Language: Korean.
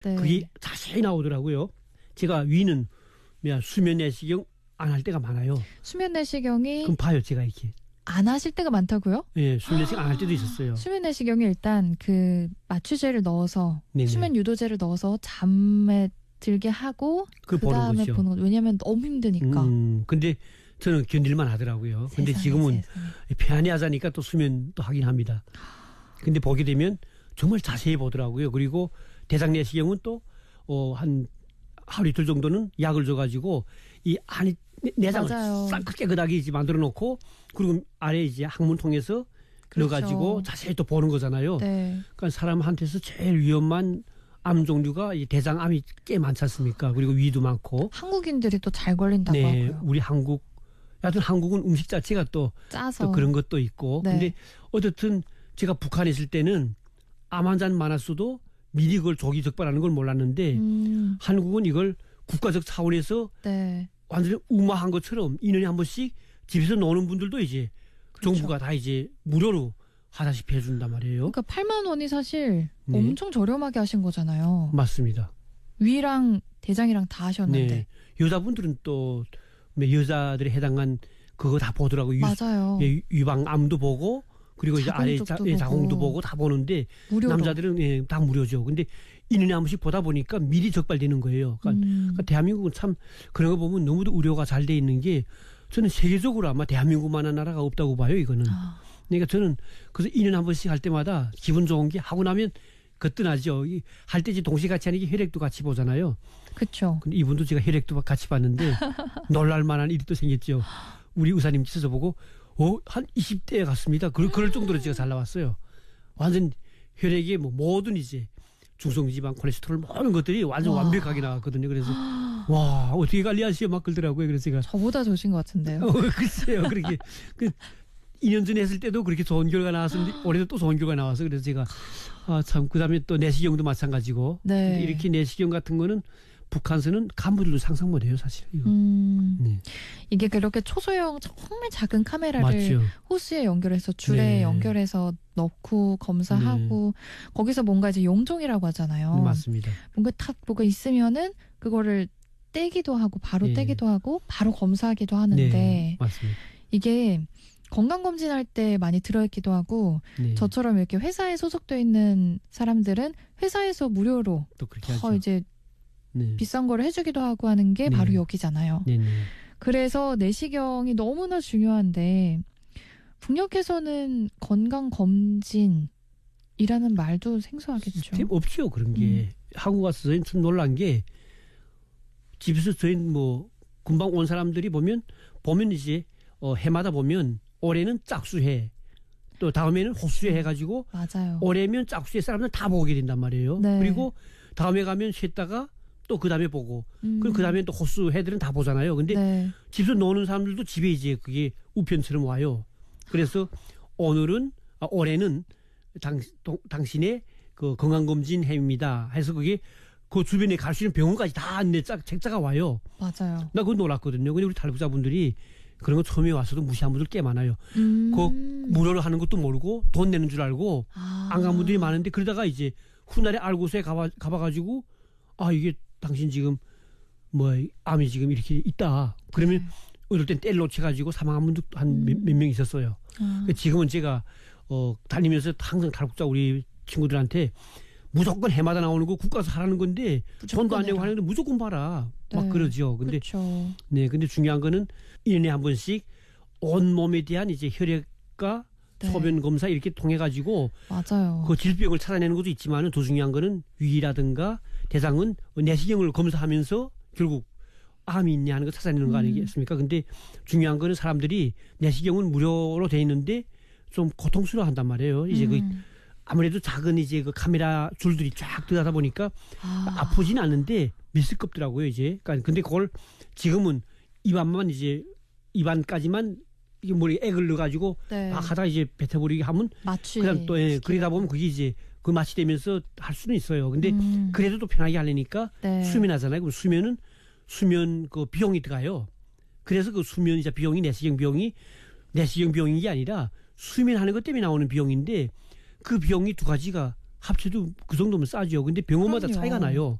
네. 그게 자세히 나오더라고요. 제가 위는 수면 내시경 안 할 때가 많아요. 수면 내시경이 그럼 봐요, 제가 이렇게. 안 하실 때가 많다고요? 네, 수면 내시경 안 할 때도 있었어요. 수면 내시경이 일단 그 마취제를 넣어서 네네. 수면 유도제를 넣어서 잠에 들게 하고 그 다음에 거죠. 보는 거. 왜냐하면 너무 힘드니까. 근데 저는 견딜만 하더라고요. 근데 세상에, 지금은 세상에. 편안히 하자니까 또 수면도 하긴 합니다. 근데 보게 되면 정말 자세히 보더라고요. 그리고 대장 내시경은 또 한 하루 이틀 정도는 약을 줘가지고 이 안에 내장을 맞아요. 싹 깨끗하게 이제 만들어 놓고 그리고 아래 이제 항문 통해서 그렇죠. 넣어가지고 자세히 또 보는 거잖아요. 네. 그러니까 사람한테서 제일 위험한 암 종류가 이 대장암이 꽤 많지 않습니까? 그리고 위도 많고. 한국인들이 또 잘 걸린다고 네, 하고요. 우리 한국. 여하튼 한국은 음식 자체가 또 짜서. 그런 것도 있고. 네. 근데 어쨌든 제가 북한에 있을 때는 암 환자는 많았어도 미리 그걸 조기 적발하는 걸 몰랐는데 한국은 이걸 국가적 차원에서 네. 완전히 우마한 것처럼 2년에 한 번씩 집에서 노는 분들도 이제 그렇죠. 정부가 다 이제 무료로 하다시피 해준단 말이에요. 그러니까 8만 원이 사실 네. 엄청 저렴하게 하신 거잖아요. 맞습니다. 위랑 대장이랑 다 하셨는데. 네. 여자분들은 또 여자들에 해당한 그거 다 보더라고요. 맞아요. 유방암도 보고 그리고 이제 아래 자궁도 보고 다 보는데 무료로. 남자들은 다 무료죠. 근데 1년에 한 번씩 보다 보니까 미리 적발되는 거예요. 그러니까 대한민국은 참 그런 거 보면 너무도 의료가 잘 돼 있는 게 저는 세계적으로 아마 대한민국만한 나라가 없다고 봐요. 이거는. 그러니까 저는 그래서 2년에 한 번씩 할 때마다 기분 좋은 게 하고 나면 거뜬하죠. 할 때 이제 동시에 같이 하는 게 혈액도 같이 보잖아요. 그렇죠. 근데 이분도 제가 혈액도 같이 봤는데 놀랄 만한 일이 또 생겼죠. 우리 의사님께서 저보고 한 20대에 갔습니다. 그럴 정도로 제가 잘 나왔어요. 완전 혈액에 뭐 모든 이제 중성지방, 콜레스테롤 모든 것들이 완전 완벽하게 나왔거든요. 그래서 와 어떻게 관리하시오 막 그러더라고요. 그래서 제가 저보다 좋으신 것 같은데요. 글쎄요. 그렇게 2년 전에 했을 때도 그렇게 좋은 결과 나왔었는데 올해도 또 좋은 결과 나와서 그래서 제가 참 그다음에 또 내시경도 마찬가지고 네. 근데 이렇게 내시경 같은 거는 북한서는 간부들도 상상 못해요 사실. 이거. 네. 이게 그렇게 초소형 정말 작은 카메라를 맞죠. 호스에 연결해서 줄에 네. 연결해서 넣고 검사하고 거기서 뭔가 이제 용종이라고 하잖아요. 맞습니다. 뭔가 탁 뭐가 있으면은 그거를 떼기도 하고 바로 네. 떼기도 하고 바로 검사하기도 하는데 네, 맞습니다. 이게 건강검진할 때 많이 들어있기도 하고 네. 저처럼 이렇게 회사에 소속돼 있는 사람들은 회사에서 무료로 또 그렇게 더 하죠. 이제 네. 비싼 거를 해주기도 하고 하는 게 네. 바로 여기잖아요. 네, 네. 그래서 내시경이 너무나 중요한데 북녘에서는 건강검진이라는 말도 생소하겠죠. 없죠 그런 게. 한국 와서 저희는 참 놀란 게 집에서 저희는 뭐 금방 온 사람들이 보면 이제 해마다 보면 올해는 짝수해 또 다음에는 호수해 해가지고 맞아요. 올해면 짝수해 사람들 다 보게 된단 말이에요. 네. 그리고 다음에 가면 쉬었다가 또 그 다음에 보고 그럼 그 다음에 또 호수해들은 다 보잖아요. 근데 네. 집에서 노는 사람들도 집에 이제 그게 우편처럼 와요. 그래서 올해는 당신의 그 건강검진 해입니다. 해서 그게 그 주변에 갈 수 있는 병원까지 다 안내 책자가 와요. 맞아요. 나 그거 놀랐거든요. 근데 우리 탈북자분들이 그런 거 처음에 와서도 무시한 분들 꽤 많아요. 그 무료로 하는 것도 모르고 돈 내는 줄 알고 안 간 분들이 많은데 그러다가 이제 훗날에 알고서에 가봐가지고 이게 당신 지금 뭐 암이 지금 이렇게 있다. 그러면 어떨 땐 때를 놓쳐가지고 사망한 분도 한 몇 명 있었어요. 지금은 제가 다니면서 항상 탈북자 우리 친구들한테 무조건 해마다 나오는 거 국가에서 하라는 건데 돈도 안 내고 하는데 무조건 봐라. 막 그러죠. 근데 그렇죠. 네, 근데 중요한 거는 1년에 한 번씩 온 몸에 대한 이제 혈액과 소변 검사 이렇게 통해 가지고 맞아요. 그 질병을 찾아내는 것도 있지만은 더 중요한 거는 위라든가 대장은 내시경을 검사하면서 결국 암이 있냐 하는 거 찾아내는 거 아니겠습니까? 근데 중요한 거는 사람들이 내시경은 무료로 돼 있는데 좀 고통스러워한단 말이에요. 이제 아무래도 작은 이제 그 카메라 줄들이 쫙 들어가다 보니까 아프진 않은데 미스껍더라고요 이제. 그러니까 근데 그걸 지금은 입안까지만 이게 머리 액을 넣어가지고 막 하다가 이제 뱉어버리게 하면 그다음 또 그러다 보면 그게 이제 그 마취되면서 할 수는 있어요. 근데 그래도 또 편하게 하려니까 수면하잖아요. 그럼 수면 그 비용이 들어가요. 그래서 그 수면이자 비용이 내시경 비용이 게 아니라 수면하는 것 때문에 나오는 비용인데 그 비용이 두 가지가 합쳐도 그 정도면 싸죠. 근데 병원마다 그럼요. 차이가 나요.